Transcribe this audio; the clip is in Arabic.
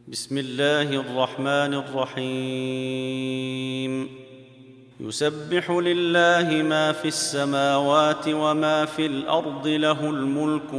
بسم الله الرحمن الرحيم يسبح لله ما في السماوات وما في الأرض له الملك